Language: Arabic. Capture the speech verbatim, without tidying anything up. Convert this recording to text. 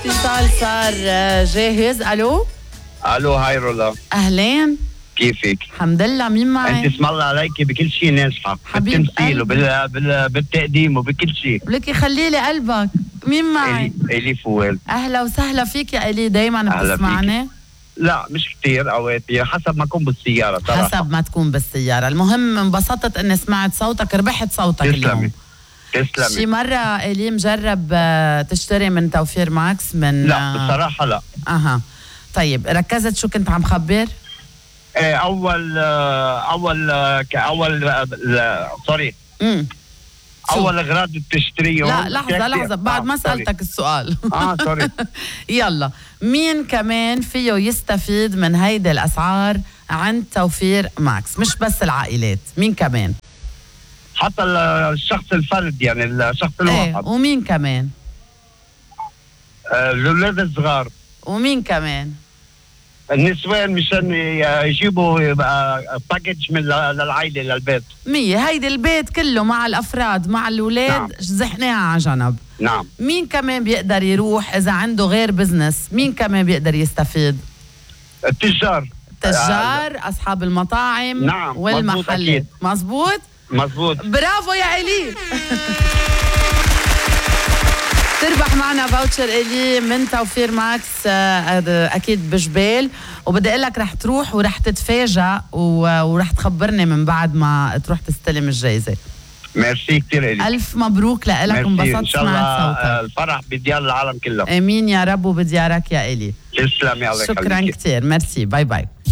اتصال صار جاهز. الو الو هاي رولا، اهلين، كيفك؟ الحمد لله. مين معي؟ انت اسم الله عليكي بكل شيء ناجحه، بالتمثيل وبال بال... بالتقديم وبكل شيء. لكي خلي لي قلبك. مين معي؟ الي الي فوال. اهلا وسهلا فيك يا الي، دايما بتسمعني؟ لا مش كثير اوقات، حسب ما اكون بالسياره صراحه. حسب ما تكون بالسياره، المهم انبسطت اني سمعت صوتك، ربحت صوتك اليوم. تسلمي. شي مرة إلي مجرب تشتري من توفير ماكس؟ من لا بصراحة لا. أها طيب، ركزت شو كنت عم خبر؟ ايه أول أول كأول سوري امم أول أغراض بتشتريهم. لا لحظة لحظة بعد آه ما سألتك السؤال. اه سوري. يلا، مين كمان فيه يستفيد من هيدي الأسعار عند توفير ماكس؟ مش بس العائلات، مين كمان؟ حتى الشخص الفرد، يعني الشخص الواحد. ايه، ومين كمان؟ آه الأولاد الصغار. ومين كمان؟ النسوان مشان يجيبوا باكج من للعائلة للبيت. مية، هيدي البيت كله مع الأفراد مع الأولاد. نعم. زحناها على جنب. نعم. مين كمان بيقدر يروح إذا عنده غير بزنس؟ مين كمان بيقدر يستفيد؟ التجار. التجار، آه. أصحاب المطاعم. نعم. والمحلات. مزبوط مزبوط. برافو يا إلي. تربح معنا فاوتشر إلي من توفير ماكس أكيد بجبال، وبدي أقول لك رح تروح ورح تتفاجأ ورح تخبرني من بعد ما تروح تستلم الجائزة. ميرسي كتير إلي. ألف مبروك لك، انبسطت سمعت صوتك. الفرح بديار العالم كله. آمين يا رب، وبديارك يا إلي. تسلم يا الله. شكرا كتير، ميرسي، باي باي.